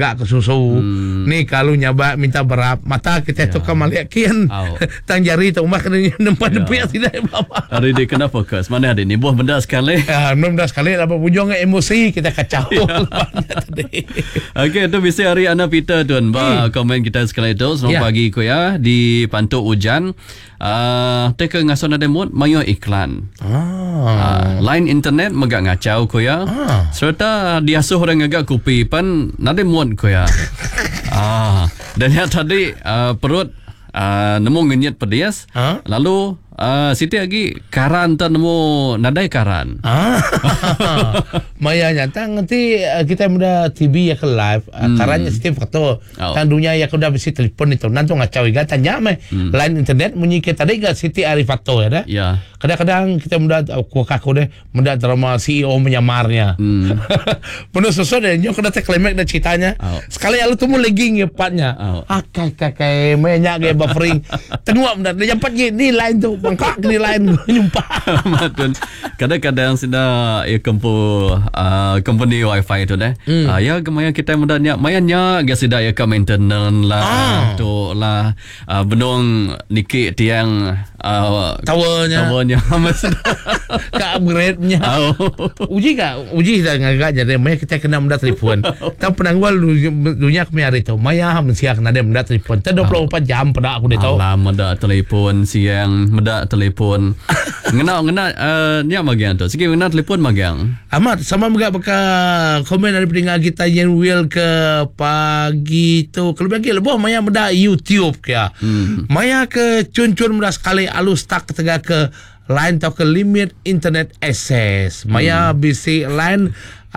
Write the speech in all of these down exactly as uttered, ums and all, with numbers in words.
gak ke susu. Hmm. Ni kalau nyaba minta berap mata kita Ya. tu kamaliakian. Au. Tang jari tu mak kena nempat Ya. nempat tidak apa. Hari dia kena fokus. Mana ada ni buah benda sekali. Ah, enam dah sekali apa bujung emosi kita kacau. Tadi. Okey, tu bisa hari Ana Peter tuan. Ba Hmm. komen kita sekali tu. Selamat Ya. pagi ko ya di Pantuk Hujan. Ah, uh, teka ngason ada mood mayo iklan. Ah. Uh, line internet megak ngacau ko ya. Ah. Serta diasuh orang agak kupi pan nade mood ko ya. Ah, dan ya tadi uh, perut uh, nemu ngenyet pedas. Ah. Lalu uh, Siti lagi karan tak nemu nadai karan. Ah. Maya nyata nanti uh, kita muda T V ya ke live uh, Hmm. karanya setiap foto Oh. kan dunia ya kuda besi telepon itu nanti ngacau iga tanya me Hmm. line internet munyi kita tadi ga Siti ari foto ya dah. Ya. Kadang-kadang kita muda aku kaku deh muda drama C E O menyamarnya. Hmm. Penuh sesuai deh nyok kena teklemek dan ceritanya. Oh. Sekali alu tuh legging ya patnya. Oh. Akai kakai banyak gaya buffering. Tengok muda dia jempat ni line tuh bangkak ni line nyumpah. Matun. Kadang-kadang sudah ya kempu uh, company wifi tu deh. Hmm. Uh, ya kemaya kita mudahnya mayanya gak sudah ya ke maintenance lah Ah. tu lah uh, benung niki tiang uh, Towernya. Towernya masih. Ke upgrade-nya. Oh. Uji kak, uji dah ngagak jadi Maya kita kena mendat telefon. Tapi penanggual dunia kami hari tu Maya mensiak nade mendat telefon. Ter dua puluh empat jam pada aku dia tahu. Alah meda telefon siang, meda telefon. Ngena ngena uh, ni magian tu. Sikit ngena telefon magian. Amat sama juga beka komen dari pendengar kita yang will ke pagi tu. Kalau bagi lebih Maya mendat YouTube kaya. Hmm. Maya ke cun-cun mendat sekali alus tak ketega ke line tau ke limit internet access. Maya Hmm. bisi line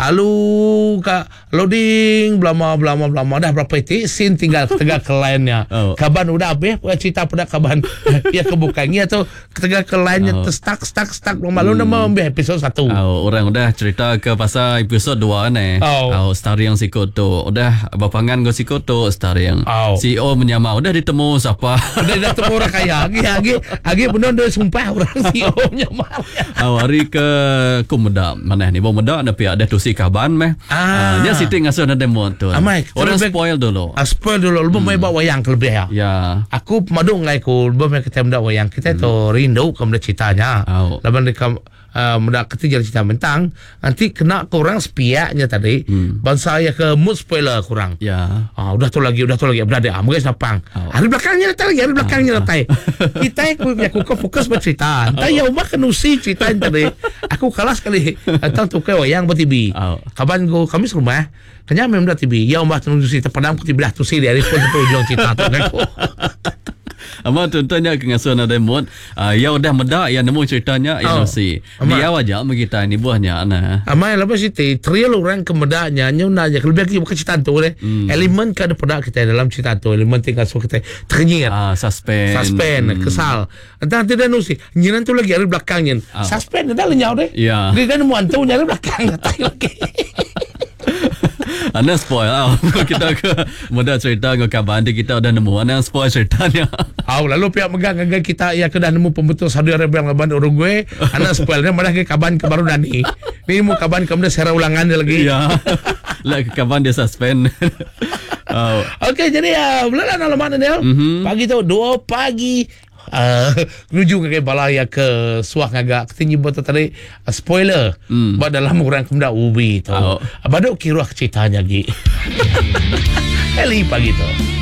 alu ka loading blama blama blama dah berapa itu sin tinggal tegak ke line-nya. Oh. Kaban udah habis cerita pada kaban. Ya kebukannya tu tegak ke line-nya Oh. stuck stuck stuck malu dah mau ambil episod satu. Oh, orang udah cerita ke pasal episod dua ni. Oh. Oh, story yang sikut tu. Udah bapangan go sikut tu story yang Oh. C E O menyama. Udah ditemu siapa? Udah dah temu orang kaya. Agi agi agi benar dia sumpah orang C E O-nya marah. Oh, hari ke kumeda mana ni? Bawa meda ada pihak ada tusi kaban meh. Ah. Dia sitting ngasuh ada demo tu. Amai, Orang terlebih- spoil dulu. Ah, spoil dulu lebih hmm. bawa wayang kelebih ya. Ya. Aku pemadu ngai ku lebih kita mendak wayang kita tu rindu ke mendak ceritanya. Oh. Laban dekat uh, mendak ketiga cerita mentang nanti kena kurang sepiaknya tadi. Hmm. Bangsa ya ke mood spoiler kurang. Ya. Ah, udah tu lagi, udah tu lagi. Berada, ah, mungkin sapang. Oh. Hari belakangnya letak lagi, hari belakangnya letak. Kita aku ya aku fokus bercerita. Entah ya umak kenusi cerita tadi. Aku kalah sekali. Tentang tu kau yang ber T V. Oh. Kaban go kami serumah. Kanya memang dah T V. Ya umak tenung cerita padam ku tibelah tu si dari pun tu ujung cerita tu aku. Ama tuntanya ke ngasuh ada mod. Uh, ya udah meda ya nemu ceritanya ya Oh. nasi. Ama. Dia wajah kita ni buahnya ana. Amai lepas itu trial orang kemedanya nyunanya kalau biar kita bukan cerita tu le. Hmm. Elemen kan ada pada kita dalam cerita tu. Elemen tinggal so kita ternyata. Ah, suspend. Suspend, Hmm. kesal. Entah tidak nusi. Nyinan tu lagi hari belakangnya. Oh. Suspend dah lenyau deh. Ya. Dia kan muantu nyari belakang tak lagi. Anda spoil lah. Kita ke mudah cerita ke kabar nanti kita udah nemu anda spoil ceritanya. Aw lalu pihak megang agak kita ya kedah nemu pembetul Saudi Arabia yang laban Uruguay. Anak spoilnya malah ke kaban ke baru Dani. Ini mau kaban kemudian sera ulangan dia lagi. Ya. Lah ke kabar dia suspend. Oh. Okey jadi ya bulan alamat dia. Mhm. Pagi tu dua pagi. Uh, menuju ke balaya ke suah ngagak ketinggi buat tadi uh, spoiler Hmm. buat dalam orang kemudian ubi tu. Oh. Abaduk kira ceritanya lagi. Eli pagi tu.